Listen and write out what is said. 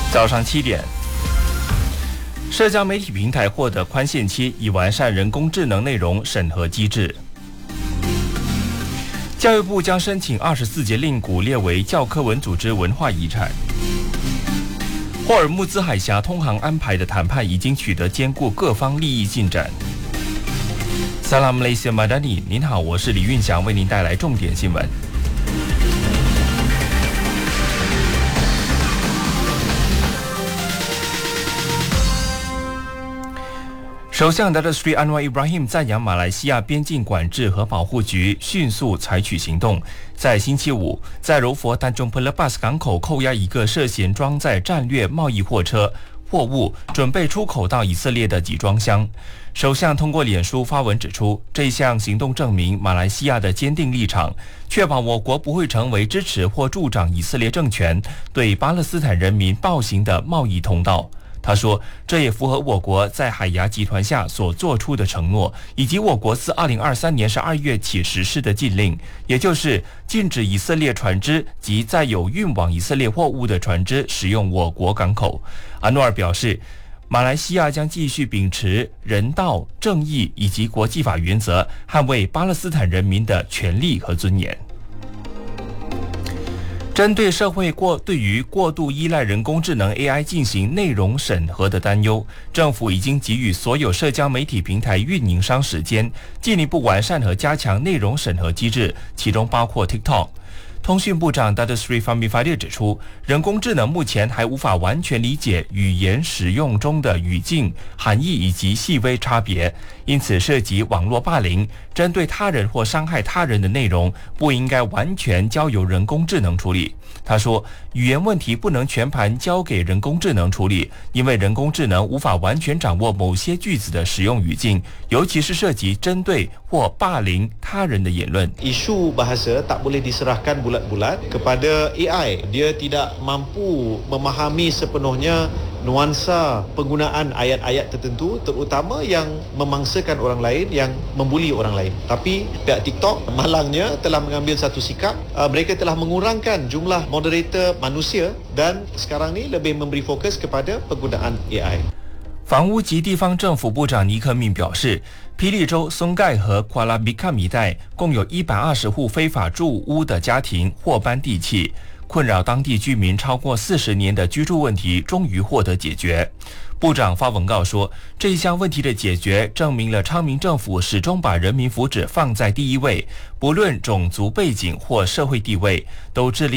早上7点，社交媒体平台获得宽限期，以完善人工智能内容审核机制。教育部将申请24节令鼓列为教科文组织文化遗产。霍尔木兹海峡通航安排的谈判已经取得兼顾各方利益进展。Salam Malaysia Madani， 您好，我是李运祥，为您带来重点新闻。首相 Datuk Seri Anwar Ibrahim 赞扬马来西亚边境管制和保护局迅速采取行动，在星期五在柔佛 Tanjung Pelepas 港口扣押一个涉嫌装载战略贸易货物准备出口到以色列的集装箱。首相通过脸书发文指出，这一项行动证明马来西亚的坚定立场，确保我国不会成为支持或助长以色列政权对巴勒斯坦人民暴行的贸易通道。他说，这也符合我国在海牙集团下所做出的承诺，以及我国自2023年12月起实施的禁令，也就是禁止以色列船只及载有运往以色列货物的船只使用我国港口。安诺尔表示，马来西亚将继续秉持人道、正义以及国际法原则，捍卫巴勒斯坦人民的权利和尊严。针对社会对于过度依赖人工智能 AI 进行内容审核的担忧，政府已经给予所有社交媒体平台运营商时间，进一步完善和加强内容审核机制，其中包括 TikTok。通讯部长 Datuk Seri Fahmi Fadzil 指出，人工智能目前还无法完全理解语言使用中的语境、含义以及细微差别，因此涉及网络霸凌、针对他人或伤害他人的内容，不应该完全交由人工智能处理。他说，语言问题不能全盘交给人工智能处理，因为人工智能无法完全掌握某些句子的使用语境，尤其是涉及针对或霸凌他人的言论。 Isu bahasa tak boleh diserahkan bulat-bulat kepada AI. Dia tidak mampu memahami sepenuhnya nuansa penggunaan ayat-ayat tertentu, terutama yang memangsakan orang lain, yang membuli orang lain. Tapi pihak TikTok malangnya telah mengambil satu sikap. Mereka telah mengurangkan jumlah moderator manusia dan sekarang ni lebih memberi fokus kepada penggunaan AI。 房屋及地方政府部长尼克敏表示，霹雳州松盖和夸拉比卡米带共有120户非法住屋的家庭获颁地契，困扰当地居民超过40年的居住问题终于获得解决。部长发文告说，这一项问题的解决证明了昌明政府始终把人民福祉放在第一位，不论种族背景或社会地位，都致力